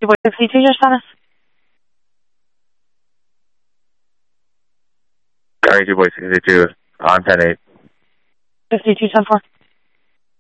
Boy 62, your status? Gary 2 Boy 62, on 10-8. 52, 10-4.